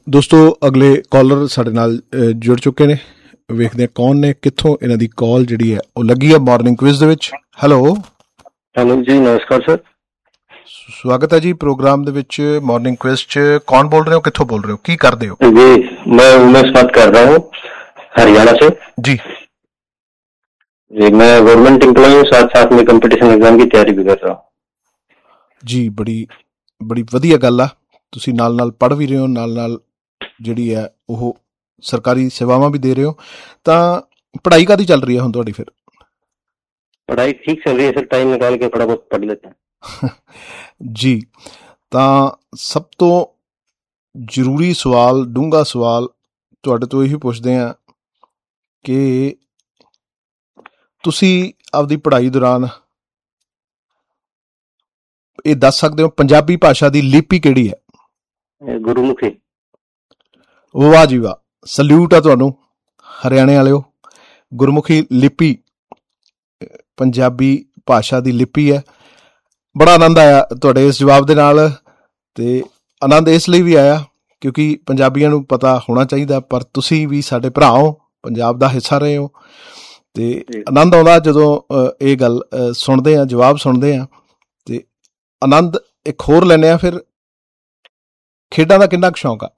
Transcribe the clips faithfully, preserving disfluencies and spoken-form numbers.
ਦੋਸਤੋ ਅਗਲੇ ਕਾਲਰ ਸਾਡੇ ਨਾਲ ਅ, ਜੁੜ ਚੁੱਕੇ ਨੇ। ਵੇਖਦੇ ਹਾਂ ਕੌਣ ਨੇ, ਕਿੱਥੋਂ ਇਹਨਾਂ ਦੀ ਕਾਲ ਜਿਹੜੀ ਹੈ ਉਹ ਲੱਗੀ ਹੈ ਮਾਰਨਿੰਗ ਕੁਇਜ਼ ਦੇ ਵਿੱਚ। ਹੈਲੋ ਹੈਲੋ ਜੀ, ਨਮਸਕਾਰ ਸਰ। ਸਵਾਗਤ ਹੈ ਜੀ ਪ੍ਰੋਗਰਾਮ ਦੇ ਵਿੱਚ। ਮਾਰਨਿੰਗ ਕੁਇਜ਼ 'ਚ ਕੌਣ ਬੋਲ ਰਹੇ ਹੋ, ਕਿੱਥੋਂ ਬੋਲ ਰਹੇ ਹੋ, ਕੀ ਕਰਦੇ ਹੋ? जी, मैं उमेश बात कर रहा हूँ हरियाणा से। जी जी, मैं गवर्नमेंट एम्प्लॉय हूँ, साथ साथ में कंपटीशन एग्जाम की तैयारी भी कर रहा हूँ। ਜੀ ਬੜੀ ਬੜੀ ਵਧੀਆ ਗੱਲ ਆ। ਤੁਸੀਂ ਨਾਲ ਨਾਲ ਪੜ੍ਹ ਵੀ ਰਹੇ ਹੋ, ਨਾਲ ਨਾਲ ਜਿਹੜੀ ਹੈ ਉਹ ਸਰਕਾਰੀ ਸੇਵਾਵਾਂ ਵੀ ਦੇ ਰਹੇ ਹੋ। ਤਾਂ ਪੜ੍ਹਾਈ ਕਾਹਦੀ ਚੱਲ ਰਹੀ ਹੈ ਹੁਣ ਤੁਹਾਡੀ ਫਿਰ? पढ़ाई ठीक चल रही है सर, टाइम निकाल के थोड़ा बहुत पढ़ लेते हैं। ਜੀ ਤਾਂ ਸਭ ਤੋਂ ਜ਼ਰੂਰੀ ਸਵਾਲ, ਡੂੰਘਾ ਸਵਾਲ ਤੁਹਾਡੇ ਤੋਂ ਇਹੀ ਪੁੱਛਦੇ ਹਾਂ ਕਿ ਤੁਸੀਂ ਆਪਦੀ ਪੜ੍ਹਾਈ ਦੌਰਾਨ ਇਹ ਦੱਸ ਸਕਦੇ ਹੋ ਪੰਜਾਬੀ ਭਾਸ਼ਾ ਦੀ ਲਿਪੀ ਕਿਹੜੀ ਹੈ? ए, गुरुमुखी। ਵਾਹ ਜੀ ਵਾਹ, ਸਲੂਟ ਆ ਤੁਹਾਨੂੰ ਹਰਿਆਣੇ ਵਾਲਿਓ। ਗੁਰਮੁਖੀ ਲਿਪੀ ਅਹ, ਪੰਜਾਬੀ ਭਾਸ਼ਾ ਦੀ ਲਿਪੀ ਹੈ। ਬੜਾ ਆਨੰਦ ਆਇਆ ਤੁਹਾਡੇ ਇਸ ਜਵਾਬ ਦੇ ਨਾਲ। ਤੇ ਆਨੰਦ ਇਸ ਲਈ ਵੀ ਆਇਆ ਕਿਉਂਕਿ ਪੰਜਾਬੀਆਂ ਨੂੰ ਪਤਾ ਹੋਣਾ ਚਾਹੀਦਾ, ਪਰ ਤੁਸੀਂ ਵੀ ਸਾਡੇ ਭਰਾ ਹੋ, ਪੰਜਾਬ ਦਾ ਹਿੱਸਾ ਰਹੇ ਹੋ। ਤੇ ਜੀ। ਆਨੰਦ ਆਉਂਦਾ ਜਦੋਂ ਅਹ, ਇਹ ਗੱਲ ਅਹ, ਸੁਣਦੇ ਆ, ਜਵਾਬ ਸੁਣਦੇ ਆ। ਤੇ ਆਨੰਦ ਇੱਕ ਹੋਰ ਲੈਂਦੇ ਆ। ਫਿਰ ਖੇਡਾਂ ਦਾ ਕਿੰਨਾ ਕੁ ਸ਼ੌਂਕ ਆ?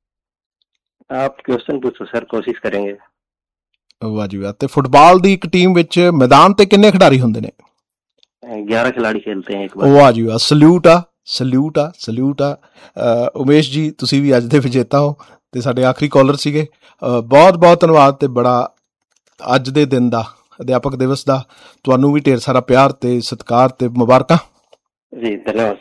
आप क्वेश्चन पूछो सर, कोशिश करेंगे। ਵਾਹ ਜੀ ਵਾਹ। ਤੇ ਫੁੱਟਬਾਲ ਦੀ ਇੱਕ ਟੀਮ ਵਿੱਚ ਮੈਦਾਨ ਤੇ ਕਿੰਨੇ ਖਿਡਾਰੀ ਹੁੰਦੇ ਨੇ? ग्यारह खिलाड़ी खेलते हैं एक बार। ਵਾਹ ਜੀ ਵਾਹ, ਸਲੂਟ ਆ ਸਲੂਟ ਆ ਸਲੂਟ ਆ। ਅਹ, ਉਮੇਸ਼ ਜੀ ਤੁਸੀਂ ਵੀ ਅੱਜ ਦੇ ਵਿਜੇਤਾ ਹੋ ਤੇ ਸਾਡੇ ਆਖਰੀ ਕਾਲਰ ਸੀਗੇ। ਅਹ, ਬਹੁਤ ਬਹੁਤ ਧੰਨਵਾਦ। ਤੇ ਬੜਾ ਅੱਜ ਦੇ ਦਿਨ ਦਾ, ਅਧਿਆਪਕ ਦਿਵਸ ਦਾ, ਤੁਹਾਨੂੰ ਵੀ ਢੇਰ ਸਾਰਾ ਪਿਆਰ ਤੇ ਸਤਿਕਾਰ ਤੇ ਮੁਬਾਰਕਾਂ। जी धन्यवाद।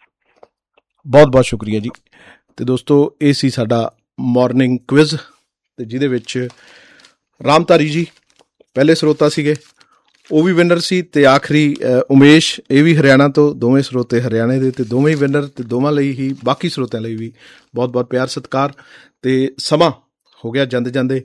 ਬਹੁਤ ਬਹੁਤ ਸ਼ੁਕਰੀਆ ਜੀ। ਤੇ ਦੋਸਤੋ ਇਹ ਸੀ ਸਾਡਾ ਮਾਰਨਿੰਗ ਕੁਇਜ਼, ਤੇ ਜਿਹਦੇ ਵਿੱਚ ਰਾਮਧਾਰੀ ਜੀ ਪਹਿਲੇ ਸਰੋਤਾ ਸੀਗੇ, ਉਹ ਵੀ ਵਿਨਰ ਸੀ। ਤੇ ਆਖਰੀ ਅਹ, ਉਮੇਸ਼, ਇਹ ਵੀ ਹਰਿਆਣਾ ਤੋਂ। ਦੋਵੇਂ ਸਰੋਤੇ ਹਰਿਆਣੇ ਦੇ ਤੇ ਦੋਵੇਂ ਹੀ ਵਿਨਰ। ਤੇ ਦੋਵਾਂ ਲਈ ਹੀ, ਬਾਕੀ ਸਰੋਤਿਆਂ ਲਈ ਵੀ ਬਹੁਤ ਬਹੁਤ ਪਿਆਰ ਸਤਿਕਾਰ। ਤੇ ਸਮਾਂ ਹੋ ਗਿਆ ਜਾਂਦੇ ਜਾਂਦੇ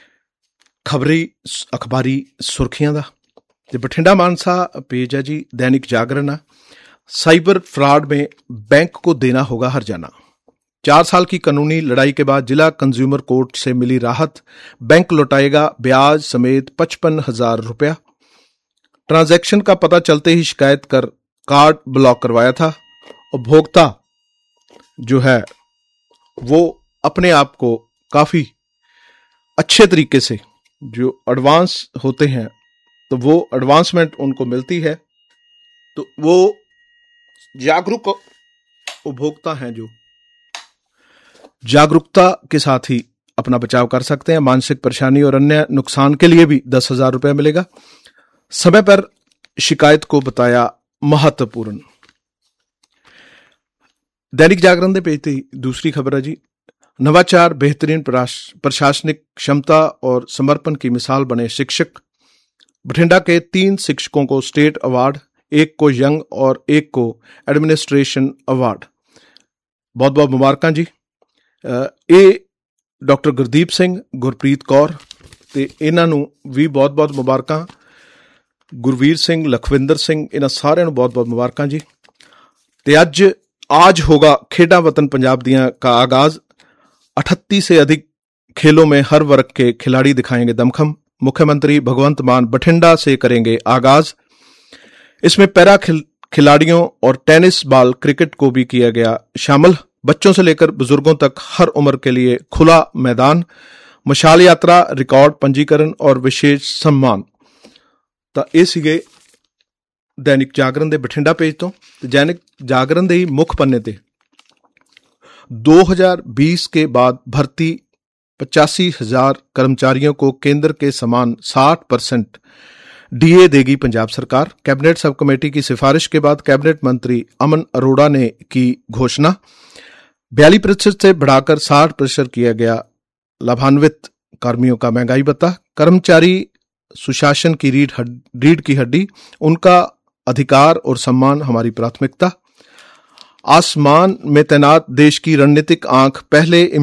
ਖਬਰੀ ਸ- ਅਖਬਾਰੀ ਸੁਰਖੀਆਂ ਦਾ। ਤੇ ਬਠਿੰਡਾ मानसा पेज है जी, दैनिक जागरण है। साइबर फ्रॉड में बैंक को देना होगा हर्जाना। चार साल की कानूनी लड़ाई के बाद जिला कंज्यूमर कोर्ट से मिली राहत। बैंक लौटाएगा ब्याज समेत पचपन हजार रुपया। ट्रांजैक्शन का पता चलते ही शिकायत कर कार्ड ब्लॉक करवाया था। उपभोक्ता जो है वो अपने आप को काफी अच्छे तरीके से, जो एडवांस होते हैं तो वो एडवांसमेंट उनको मिलती है। तो वो जागरूक उपभोक्ता हैं जो जागरूकता के साथ ही अपना बचाव कर सकते हैं। मानसिक परेशानी और अन्य नुकसान के लिए भी दस हजार रुपया मिलेगा। समय पर शिकायत को बताया महत्वपूर्ण। दैनिक जागरण दे पेज ते दूसरी खबर है जी, नवाचार बेहतरीन प्रशास- प्रशासनिक क्षमता और समर्पण की मिसाल बने शिक्षक। बठिंडा के तीन शिक्षकों को स्टेट अवार्ड, एक को यंग और एक को एडमिनिस्ट्रेशन अवार्ड। बहुत बहुत मुबारकां जी। अह, ਇਹ ਡਾਕਟਰ ਗੁਰਦੀਪ ਸਿੰਘ, ਗੁਰਪ੍ਰੀਤ ਕੌਰ, ਤੇ ਇਹਨਾਂ ਨੂੰ ਵੀ ਬਹੁਤ ਬਹੁਤ ਮੁਬਾਰਕਾਂ। ਗੁਰਵੀਰ ਸਿੰਘ, ਲਖਵਿੰਦਰ ਸਿੰਘ, ਇਹਨਾਂ ਸਾਰਿਆਂ ਨੂੰ ਬਹੁਤ ਬਹੁਤ ਮੁਬਾਰਕਾਂ ਜੀ। ਤੇ ਅੱਜ आज होगा खेडा वतन पंजाब दियां का आगाज। अठत्तीस से अधिक खेलों में हर वर्ग के खिलाड़ी दिखाएंगे दमखम। मुख्यमंत्री भगवंत मान बठिंडा से करेंगे आगाज। इसमें पैरा खिल, खिलाड़ियों और टेनिस बॉल क्रिकेट को भी किया गया शामिल। बच्चों से लेकर बुजुर्गों तक हर उम्र के लिए खुला मैदान। मशाल यात्रा, रिकॉर्ड पंजीकरण और विशेष सम्मान। ਤਾਂ ਇਹ ਸੀਗੇ दैनिक जागरण ਦੇ ਬਠਿੰਡਾ पेज तो। दैनिक जागरण ਦੇ ਹੀ ਮੁੱਖ ਪੰਨੇ ਤੇ दो हज़ार बीस के बाद भर्ती पचासी हजार कर्मचारियों को केंद्र के समान साठ परसेंट डीए देगी पंजाब सरकार। कैबिनेट सब कमेटी की सिफारिश के बाद कैबिनेट मंत्री अमन अरोड़ा ने की घोषणा। बयालीस प्रतिशत से बढ़ाकर साठ प्रतिशत किया गया लाभान्वित कर्मियों का महंगाई भत्ता। कर्मचारी सुशासन की रीढ़ रीढ़ की हड्डी, उनका अधिकार और सम्मान हमारी प्राथमिकता। आसमान में तैनात देश की रणनीतिक आंख, पहले